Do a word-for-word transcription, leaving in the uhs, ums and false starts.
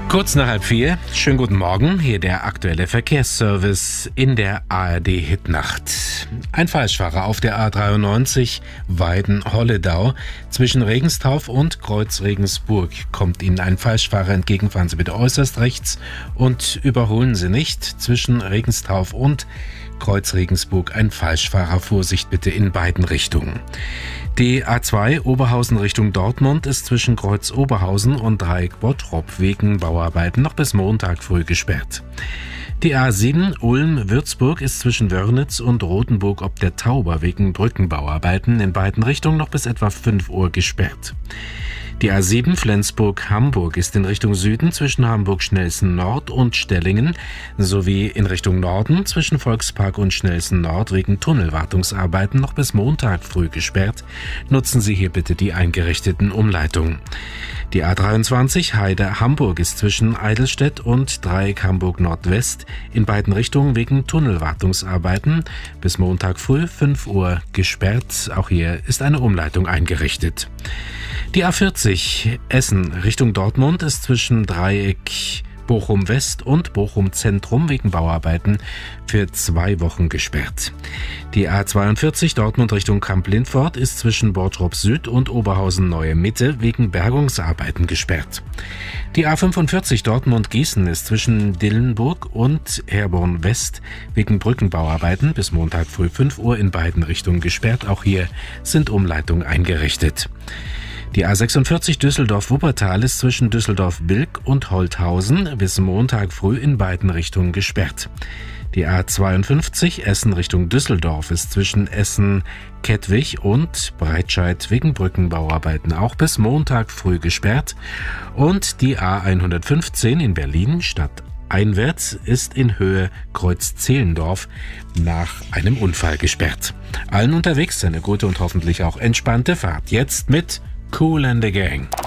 Kurz nach halb vier, schönen guten Morgen, hier der aktuelle Verkehrsservice in der A R D-Hitnacht. Ein Falschfahrer auf der A dreiundneunzig Weiden-Holledau zwischen Regenstauf und Kreuz Regensburg. Kommt Ihnen ein Falschfahrer entgegen, fahren Sie bitte äußerst rechts und überholen Sie nicht. Zwischen Regenstauf und Kreuz Regensburg ein Falschfahrer, Vorsicht bitte in beiden Richtungen. Die A zwei Oberhausen Richtung Dortmund ist zwischen Kreuz Oberhausen und Dreieck Bottrop wegen Bauarbeiten noch bis Montag früh gesperrt. Die A sieben Ulm-Würzburg ist zwischen Wörnitz und Rothenburg ob der Tauber wegen Brückenbauarbeiten in beiden Richtungen noch bis etwa fünf Uhr gesperrt. Die A sieben Flensburg-Hamburg ist in Richtung Süden zwischen Hamburg-Schnelsen-Nord und Stellingen sowie in Richtung Norden zwischen Volkspark und Schnelsen-Nord wegen Tunnelwartungsarbeiten noch bis Montag früh gesperrt. Nutzen Sie hier bitte die eingerichteten Umleitungen. Die A dreiundzwanzig Heide-Hamburg ist zwischen Eidelstedt und Dreieck Hamburg-Nordwest in beiden Richtungen wegen Tunnelwartungsarbeiten bis Montag früh fünf Uhr gesperrt. Auch hier ist eine Umleitung eingerichtet. Die A vierzig Essen Richtung Dortmund ist zwischen Dreieck Bochum West und Bochum Zentrum wegen Bauarbeiten für zwei Wochen gesperrt. Die A zweiundvierzig Dortmund Richtung Kamp-Lindfort ist zwischen Bottrop Süd und Oberhausen Neue Mitte wegen Bergungsarbeiten gesperrt. Die A fünfundvierzig Dortmund Gießen ist zwischen Dillenburg und Herborn West wegen Brückenbauarbeiten bis Montag früh fünf Uhr in beiden Richtungen gesperrt. Auch hier sind Umleitungen eingerichtet. Die A sechsundvierzig Düsseldorf-Wuppertal ist zwischen Düsseldorf-Bilk und Holthausen bis Montag früh in beiden Richtungen gesperrt. Die A zweiundfünfzig Essen Richtung Düsseldorf ist zwischen Essen-Kettwig und Breitscheid wegen Brückenbauarbeiten auch bis Montag früh gesperrt. Und die A hundertfünfzehn in Berlin Stadt einwärts ist in Höhe Kreuz-Zehlendorf nach einem Unfall gesperrt. Allen unterwegs eine gute und hoffentlich auch entspannte Fahrt. Jetzt mit Kool and the Gang.